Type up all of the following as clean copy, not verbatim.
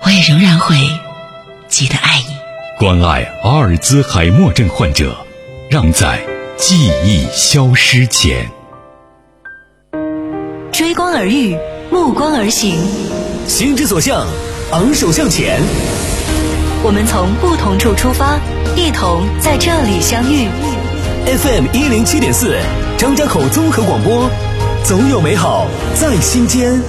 我也仍然会记得爱你。 关爱阿尔兹海默症患者，让在记忆消失前。 追光而遇，目光而行， 心之所向，昂首向前。 我们从不同处出发，一同在这里相遇。 FM 107.4，张家口综合广播，总有美好在心间。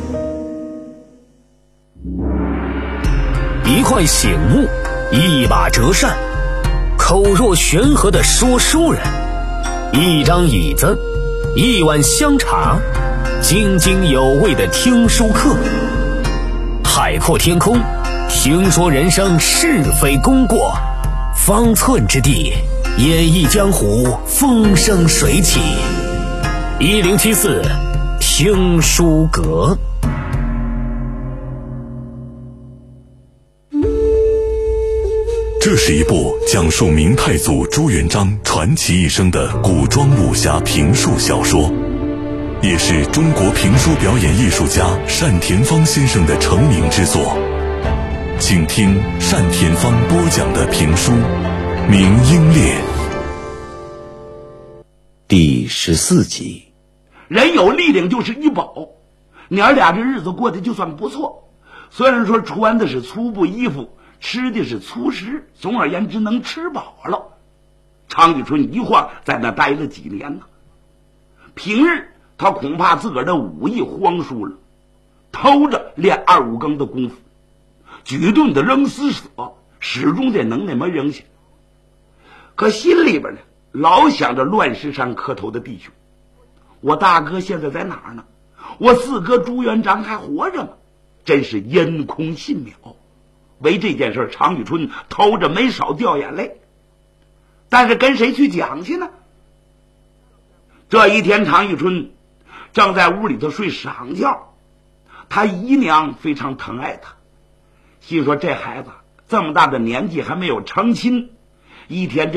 一块醒悟，一把折扇，口若悬河的说书人，一张椅子，一碗香茶，津津有味的听书课。海阔天空，听说人生是非功过，方寸之地，演绎江湖，风生水起。1074听书阁。 这是一部讲述明太祖朱元璋传奇一生的古装武侠评述小说，也是中国评书表演艺术家单田芳先生的成名之作。请听单田芳播讲的评书《明英烈》 第14集。 人有力量就是一宝，娘俩这日子过得就算不错，虽然说穿的是粗布衣服，吃的是粗食，总而言之能吃饱了。常遇春一晃在那待了几年呢。平日他恐怕自个儿的武艺荒疏了，偷着练二五更的功夫，举盾的扔死舍，始终这能耐没扔下。可心里边呢，老想着乱石山磕头的弟兄，我大哥现在在哪儿呢？我四哥朱元璋还活着吗？真是烟空信渺。为这件事，常遇春偷着没少掉眼泪，但是跟谁去讲去呢？这一天，常遇春正在屋里头睡晌觉，他姨娘非常疼爱他，心说这孩子这么大的年纪还没有成亲，一天就